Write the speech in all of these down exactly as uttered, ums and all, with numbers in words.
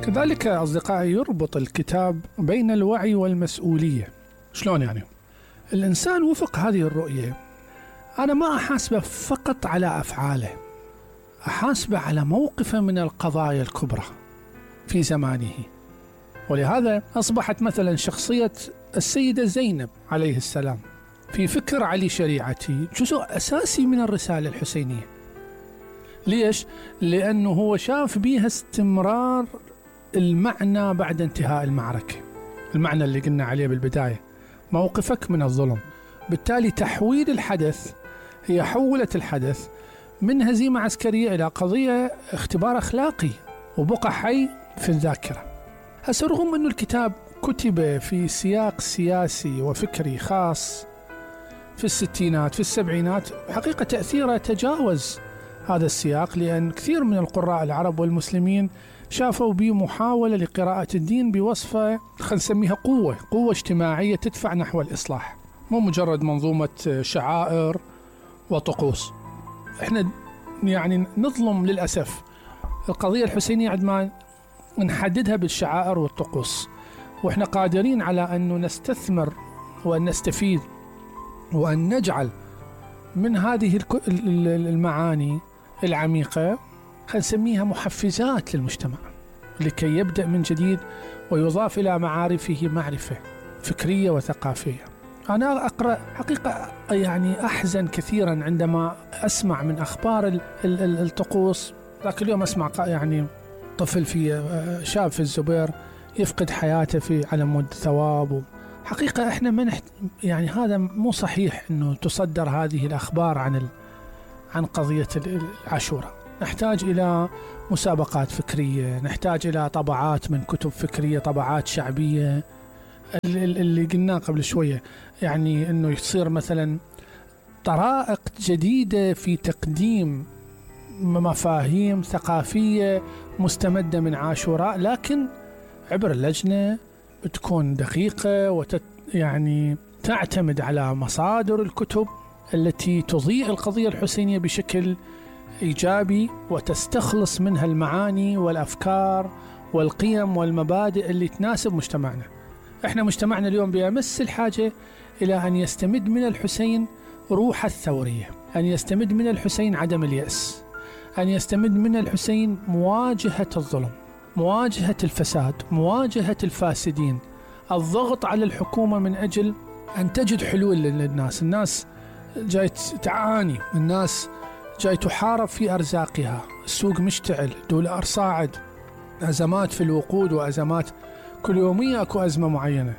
كذلك أصدقائي يربط الكتاب بين الوعي والمسؤولية. شلون يعني؟ الإنسان وفق هذه الرؤية أنا ما أحاسبه فقط على أفعاله، أحاسبه على موقفه من القضايا الكبرى في زمانه. ولهذا أصبحت مثلا شخصية السيدة زينب عليه السلام في فكر علي شريعتي جزء أساسي من الرسالة الحسينية. ليش؟ لأنه هو شاف بيها استمرار المعنى بعد انتهاء المعركة، المعنى اللي قلنا عليه بالبداية، موقفك من الظلم. بالتالي تحويل الحدث، هي حولت الحدث من هزيمة عسكرية إلى قضية اختبار أخلاقي وبقى حي في الذاكرة. هسه رغم أن الكتاب كتب في سياق سياسي وفكري خاص في الستينات في السبعينات، حقيقة تأثيره تجاوز هذا السياق، لأن كثير من القراء العرب والمسلمين شافوا به محاولة لقراءة الدين بوصفة خلينا نسميها قوة قوة اجتماعية تدفع نحو الإصلاح، مو مجرد منظومة شعائر وطقوس. احنا يعني نظلم للأسف القضية الحسينية عندما نحددها بالشعائر والطقوس، واحنا قادرين على أن نستثمر وأن نستفيد وأن نجعل من هذه المعاني العميقة خلينا نسميها محفزات للمجتمع لكي يبدأ من جديد ويضاف إلى معارفه معرفة فكرية وثقافية. أنا أقرأ حقيقة يعني أحزن كثيرا عندما أسمع من أخبار الطقوس. ذاك اليوم أسمع يعني طفل في شاب في الزبير يفقد حياته في على مود ثواب. حقيقة إحنا ما نحت... يعني هذا مو صحيح إنه تصدر هذه الأخبار عن ال... عن قضية العاشوراء. نحتاج إلى مسابقات فكرية، نحتاج إلى طبعات من كتب فكرية، طبعات شعبية اللي قلناه قبل شوية، يعني إنه يصير مثلا طرائق جديدة في تقديم مفاهيم ثقافية مستمدة من عاشوراء، لكن عبر اللجنة بتكون دقيقة وتت يعني تعتمد على مصادر الكتب التي تضيء القضية الحسينية بشكل إيجابي وتستخلص منها المعاني والأفكار والقيم والمبادئ اللي تناسب مجتمعنا. احنا مجتمعنا اليوم بيمس الحاجة إلى أن يستمد من الحسين روح الثورية، أن يستمد من الحسين عدم اليأس، أن يستمد من الحسين مواجهة الظلم، مواجهة الفساد، مواجهة الفاسدين، الضغط على الحكومة من أجل أن تجد حلول للناس. الناس جاي تعاني، الناس جاي تحارب في أرزاقها، السوق مشتعل، دولار صاعد، أزمات في الوقود وأزمات كل يومية أكو أزمة معينة.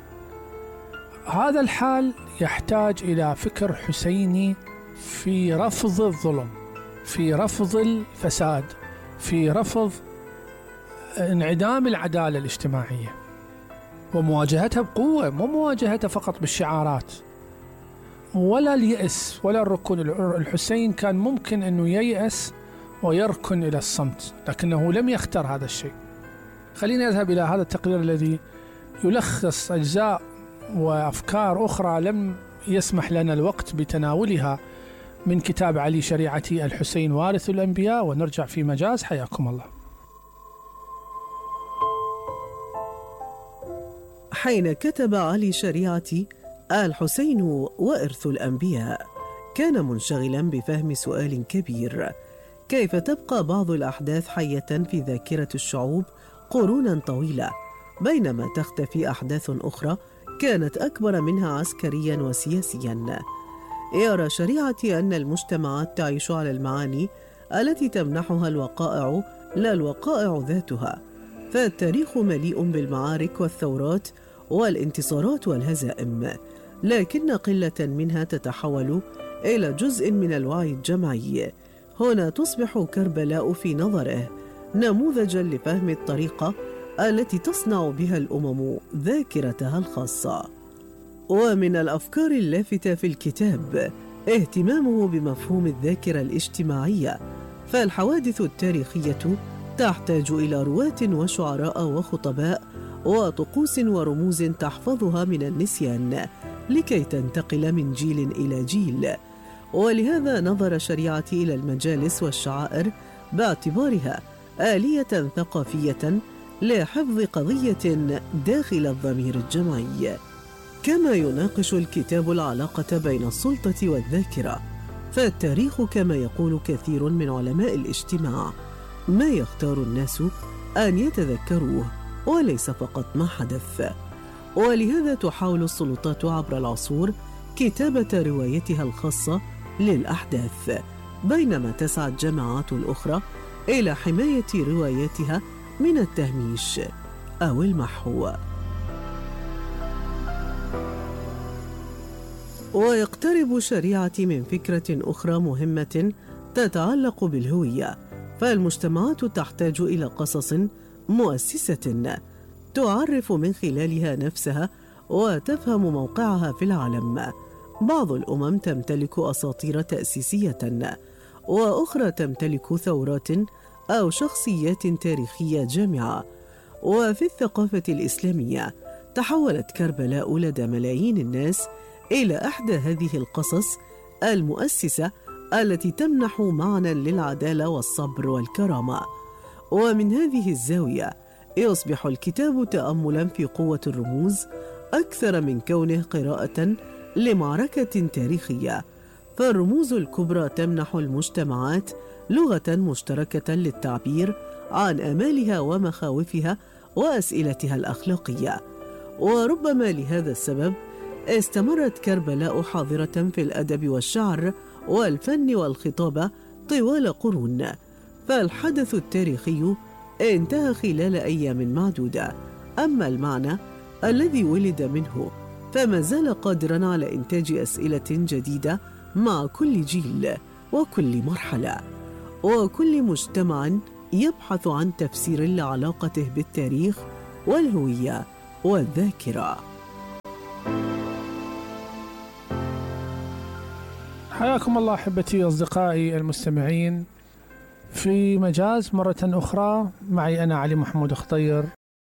هذا الحال يحتاج إلى فكر حسيني في رفض الظلم، في رفض الفساد، في رفض انعدام العدالة الاجتماعية ومواجهتها بقوة، مو مواجهتها فقط بالشعارات ولا اليأس ولا الركون. الحسين كان ممكن أنه ييأس ويركن إلى الصمت، لكنه لم يختار هذا الشيء. خلينا نذهب إلى هذا التقرير الذي يلخص أجزاء وأفكار أخرى لم يسمح لنا الوقت بتناولها من كتاب علي شريعتي الحسين وارث الأنبياء، ونرجع في مجاز. حياكم الله. حين كتب علي شريعتي الحسين وإرث الأنبياء كان منشغلا بفهم سؤال كبير: كيف تبقى بعض الأحداث حية في ذاكرة الشعوب قرونا طويلة بينما تختفي أحداث أخرى كانت أكبر منها عسكريا وسياسيا؟ يرى شريعتي أن المجتمعات تعيش على المعاني التي تمنحها الوقائع لا الوقائع ذاتها، فالتاريخ مليء بالمعارك والثورات والانتصارات والهزائم، لكن قلة منها تتحول إلى جزء من الوعي الجمعي. هنا تصبح كربلاء في نظره نموذجا لفهم الطريقة التي تصنع بها الأمم ذاكرتها الخاصة. ومن الأفكار اللافتة في الكتاب اهتمامه بمفهوم الذاكرة الاجتماعية، فالحوادث التاريخية تحتاج إلى رواة وشعراء وخطباء وطقوس ورموز تحفظها من النسيان لكي تنتقل من جيل إلى جيل. ولهذا نظر شريعتي إلى المجالس والشعائر باعتبارها آلية ثقافية لحفظ قضية داخل الضمير الجمعي. كما يناقش الكتاب العلاقة بين السلطة والذاكرة، فالتاريخ كما يقول كثير من علماء الاجتماع ما يختار الناس أن يتذكروه وليس فقط ما حدث. ولهذا تحاول السلطات عبر العصور كتابة روايتها الخاصة للأحداث، بينما تسعى الجماعات الأخرى إلى حماية رواياتها من التهميش أو المحو. ويقترب شريعتي من فكرة أخرى مهمة تتعلق بالهوية، فالمجتمعات تحتاج إلى قصص مؤسسة تعرف من خلالها نفسها وتفهم موقعها في العالم. بعض الأمم تمتلك أساطير تأسيسية، وأخرى تمتلك ثورات أو شخصيات تاريخية جامعة. وفي الثقافة الإسلامية تحولت كربلاء لدى ملايين الناس إلى إحدى هذه القصص المؤسسة التي تمنح معنى للعدالة والصبر والكرامة. ومن هذه الزاوية يصبح الكتاب تأملاً في قوة الرموز أكثر من كونه قراءة لمعركة تاريخية، فالرموز الكبرى تمنح المجتمعات لغة مشتركة للتعبير عن آمالها ومخاوفها وأسئلتها الأخلاقية. وربما لهذا السبب استمرت كربلاء حاضرة في الأدب والشعر والفن والخطابة طوال قرون، فالحدث التاريخي انتهى خلال أيام معدودة، أما المعنى الذي ولد منه فما زال قادراً على إنتاج أسئلة جديدة مع كل جيل وكل مرحلة، وكل مجتمع يبحث عن تفسير لعلاقته بالتاريخ والهوية والذاكرة. حياكم الله أحبتي أصدقائي المستمعين في مجاز مرة أخرى، معي أنا علي محمود خطير